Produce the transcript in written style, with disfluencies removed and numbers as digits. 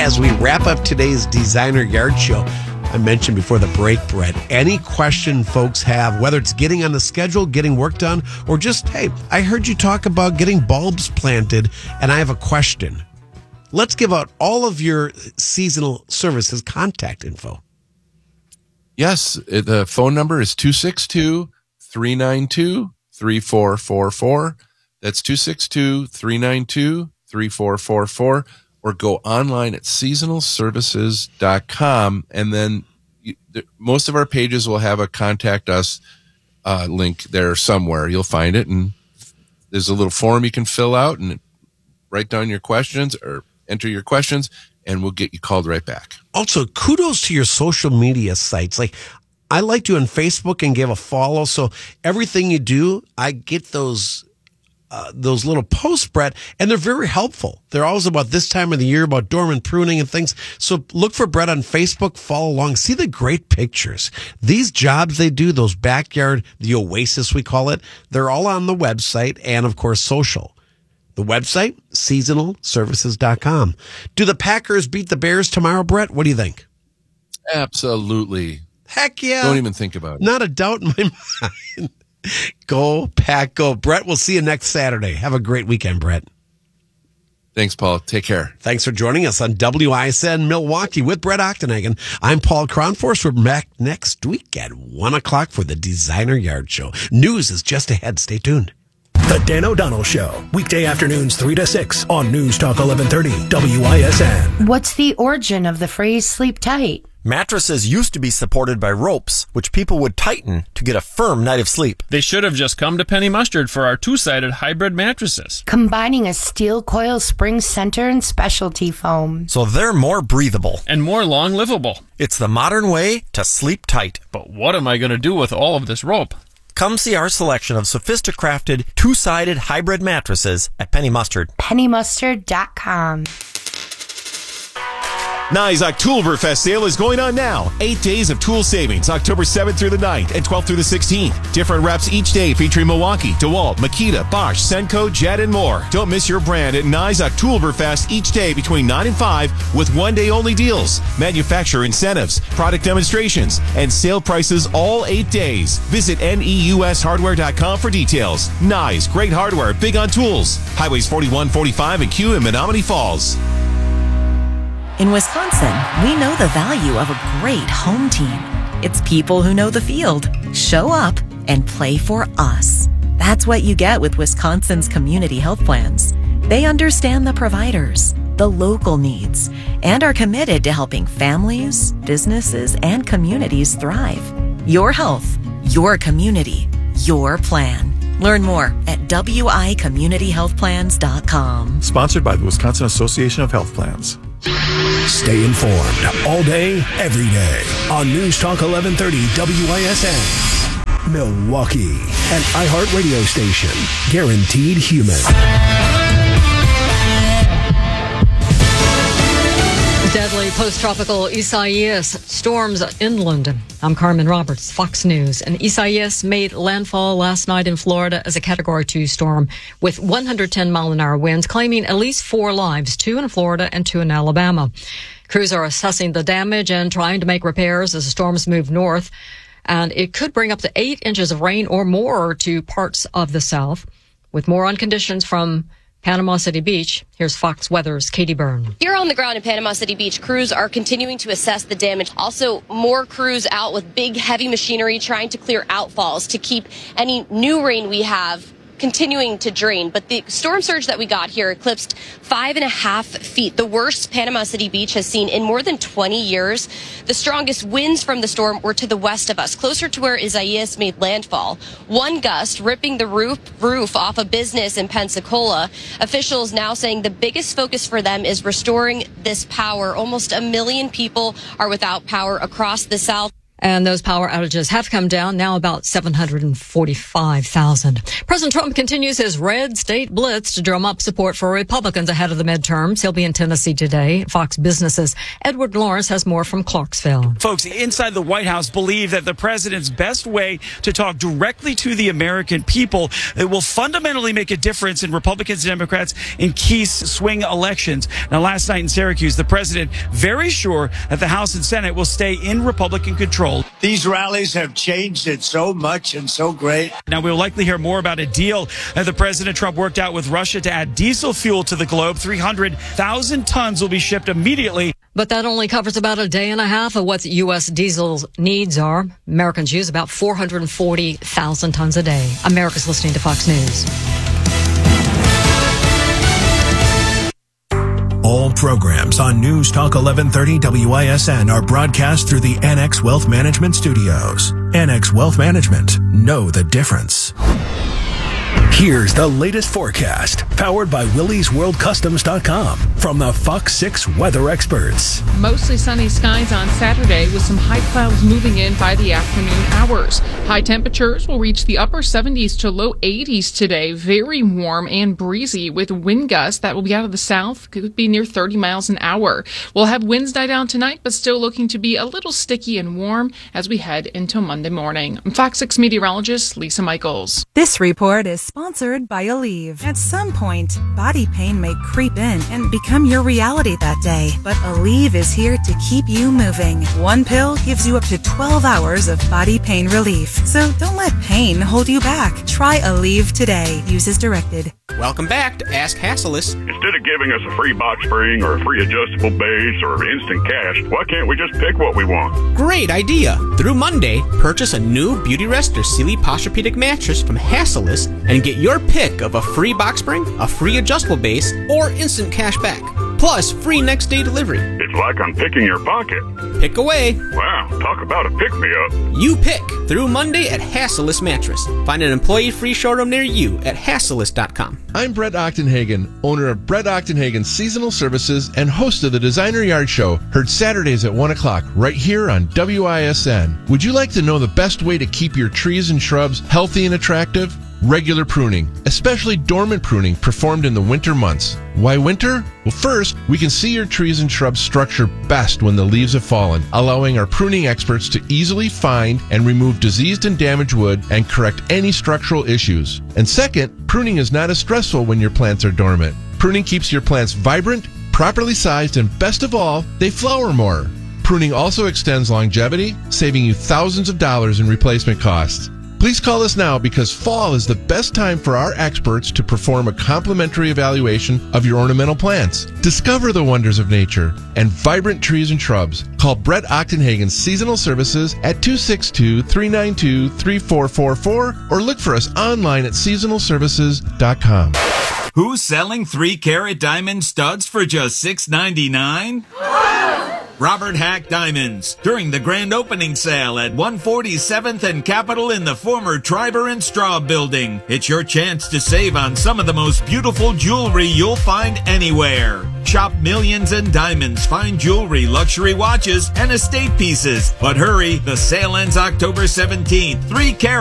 as we wrap up today's Designer Yard Show. I mentioned before the break, Brett, any question folks have, whether it's getting on the schedule, getting work done, or just, hey, I heard you talk about getting bulbs planted, and I have a question. Let's give out all of your seasonal services contact info. Yes, the phone number is 262-392-3444. That's 262-392-3444. Or go online at seasonalservices.com, and then most of our pages will have a contact us link there somewhere. You'll find it, and there's a little form you can fill out and write down your questions or enter your questions, and we'll get you called right back. Also, kudos to your social media sites. Like, I like you on Facebook and give a follow, so everything you do, I get those little posts, Brett, and they're very helpful. They're always about this time of the year, about dormant pruning and things. So look for Brett on Facebook, follow along, see the great pictures. These jobs they do, those backyard, the oasis we call it, they're all on the website and, of course, social. The website, seasonalservices.com. Do the Packers beat the Bears tomorrow, Brett? What do you think? Absolutely. Heck yeah. Don't even think about it. Not a doubt in my mind. Go, Pack, go. Brett, we'll see you next Saturday. Have a great weekend, Brett. Thanks, Paul. Take care. Thanks for joining us on WISN Milwaukee with Brett Ochtenhagen. I'm Paul Kronforce. We're back next week at 1 o'clock for the Designer Yard Show. News is just ahead. Stay tuned. The Dan O'Donnell Show, weekday afternoons 3 to 6 on News Talk 1130 WISN. What's the origin of the phrase sleep tight? Mattresses used to be supported by ropes, which people would tighten to get a firm night of sleep. They should have just come to Penny Mustard for our two-sided hybrid mattresses, combining a steel coil spring center and specialty foam. So they're more breathable. and more long-livable. It's the modern way to sleep tight. But what am I going to do with all of this rope? Come see our selection of sophisticrafted two-sided hybrid mattresses at Penny Mustard. PennyMustard.com. Nye's Oktoberfest sale is going on now. 8 days of tool savings, October 7th through the 9th and 12th through the 16th. Different reps each day featuring Milwaukee, DeWalt, Makita, Bosch, Senko, Jet, and more. Don't miss your brand at Nye's Oktoberfest each day between 9 and 5 with one-day-only deals, manufacturer incentives, product demonstrations, and sale prices all 8 days. Visit NEUSHardware.com for details. Nye's, great hardware, big on tools. Highways 41, 45, and Q in Menominee Falls. In Wisconsin, we know the value of a great home team. It's people who know the field, show up, and play for us. That's what you get with Wisconsin's community health plans. They understand the providers, the local needs, and are committed to helping families, businesses, and communities thrive. Your health, your community, your plan. Learn more at wicommunityhealthplans.com. Sponsored by the Wisconsin Association of Health Plans. Stay informed all day, every day on News Talk 1130 WISN. Milwaukee, an iHeartRadio station. Guaranteed human. Deadly post-tropical Isaias storms inland. I'm Carmen Roberts, Fox News. And Isaias made landfall last night in Florida as a Category 2 storm with 110-mile-an-hour winds, claiming at least 4 lives, 2 in Florida and 2 in Alabama. Crews are assessing the damage and trying to make repairs as the storms move north. And it could bring up to 8 inches of rain or more to parts of the South. With more on conditions from Panama City Beach, here's Fox Weather's Katie Byrne. Here on the ground in Panama City Beach, crews are continuing to assess the damage. Also, more crews out with big, heavy machinery trying to clear outfalls to keep any new rain we have continuing to drain. But the storm surge that we got here eclipsed 5.5 feet, the worst Panama City Beach has seen in more than 20 years. The strongest winds from the storm were to the west of us, closer to where Isaias made landfall. One gust ripping the roof off a business in Pensacola. Officials now saying the biggest focus for them is restoring this power. Almost 1 million people are without power across the South. And those power outages have come down, now about 745,000. President Trump continues his red state blitz to drum up support for Republicans ahead of the midterms. He'll be in Tennessee today. Fox Business's Edward Lawrence has more from Clarksville. Folks inside the White House believe that the president's best way to talk directly to the American people will fundamentally make a difference in Republicans and Democrats in key swing elections. Now, last night in Syracuse, the president very sure that the House and Senate will stay in Republican control. These rallies have changed it so much and so great. Now, we'll likely hear more about a deal that the President Trump worked out with Russia to add diesel fuel to the globe. 300,000 tons will be shipped immediately. But that only covers about a day and a half of what U.S. diesel's needs are. Americans use about 440,000 tons a day. America's listening to Fox News. All programs on News Talk 1130 WISN are broadcast through the Annex Wealth Management Studios. Annex Wealth Management. Know the difference. Here's the latest forecast, powered by WillysWorldCustoms.com from the Fox 6 weather experts. Mostly sunny skies on Saturday with some high clouds moving in by the afternoon hours. High temperatures will reach the upper 70s to low 80s today. Very warm and breezy with wind gusts that will be out of the south. Could be near 30 miles an hour. We'll have winds die down tonight, but still looking to be a little sticky and warm as we head into Monday morning. I'm Fox 6 meteorologist Lisa Michaels. This report is sponsored by Aleve. At some point, body pain may creep in and become your reality that day. But Aleve is here to keep you moving. One pill gives you up to 12 hours of body pain relief. So don't let pain hold you back. Try Aleve today. Use as directed. Welcome back to Ask Hassleus. Instead of giving us a free box spring or a free adjustable base or instant cash, why can't we just pick what we want? Great idea. Through Monday, purchase a new Beauty Rest or Sealy Posturepedic mattress from Hassleus and get your pick of a free box spring, a free adjustable base, or instant cash back. Plus, free next day delivery. It's like I'm picking your pocket. Pick away. Wow, talk about a pick-me-up. You pick through Monday at Hassleus Mattress. Find an employee-free showroom near you at Hassleus.com. I'm Brett Ochtenhagen, owner of Brett Ochtenhagen Seasonal Services and host of the Designer Yard Show, heard Saturdays at 1 o'clock right here on WISN. Would you like to know the best way to keep your trees and shrubs healthy and attractive? Regular pruning, especially dormant pruning performed in the winter months. Why winter? Well, first, we can see your trees and shrubs structure best when the leaves have fallen, allowing our pruning experts to easily find and remove diseased and damaged wood and correct any structural issues. And second, pruning is not as stressful when your plants are dormant. Pruning keeps your plants vibrant, properly sized, and best of all, they flower more. Pruning also extends longevity, saving you thousands of dollars in replacement costs. Please call us now because fall is the best time for our experts to perform a complimentary evaluation of your ornamental plants. Discover the wonders of nature and vibrant trees and shrubs. Call Brett Ochtenhagen Seasonal Services at 262-392-3444 or look for us online at seasonalservices.com. Who's selling 3-carat diamond studs for just $6.99? Robert Hack Diamonds, during the grand opening sale at 147th and Capitol in the former Triber and Straub building. It's your chance to save on some of the most beautiful jewelry you'll find anywhere. Shop millions in diamonds, fine jewelry, luxury watches, and estate pieces. But hurry, the sale ends October 17th. 3-carat